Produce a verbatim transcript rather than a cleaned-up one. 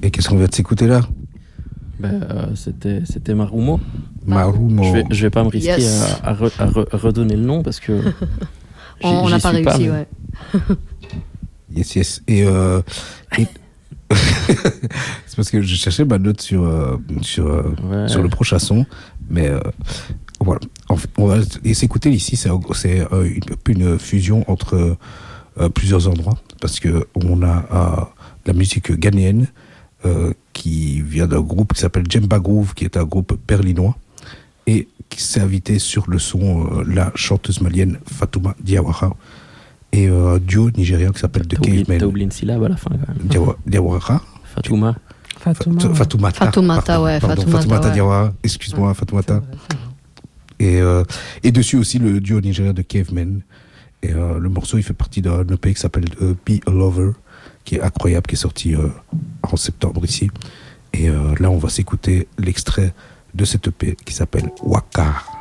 Et qu'est-ce qu'on vient de s'écouter là? Ben, euh, c'était, c'était Marumo. Marumo. Je vais, je vais pas me risquer Yes. à, à, re- à re- redonner le nom parce que. j'y- On j'y n'a pas suis réussi, mais- ouais. Yes, yes. Et, euh, et... c'est parce que je cherchais ma note sur, euh, sur, euh, Ouais. sur le prochain son, mais euh, voilà. En fait, on va et s'écouter ici, c'est, c'est euh, une, une fusion entre euh, plusieurs endroits, parce que on a euh, la musique ghanéenne euh, qui vient d'un groupe qui s'appelle Djemba Groove, qui est un groupe berlinois, et qui s'est invité sur le son euh, la chanteuse malienne Fatouma Diawara, et euh, un duo nigérien qui s'appelle The T'as oublié, Cavemen. t'as oublié une syllabe à la fin quand même. Diawa- Diawara. Fatouma. Fatouma. Fa- Fatoumata. Fatoumata, pardon, ouais, pardon, Fatoumata, Fatoumata ouais. Diawara, excuse-moi, Fatoumata. C'est vrai, c'est vrai. Et, euh, et dessus aussi le duo nigérien de Cavemen. Et euh, le morceau, il fait partie d'un E P qui s'appelle euh, Be a Lover, qui est incroyable, qui est sorti euh, en septembre ici. Et euh, là, on va s'écouter l'extrait de cet E P qui s'appelle Waka.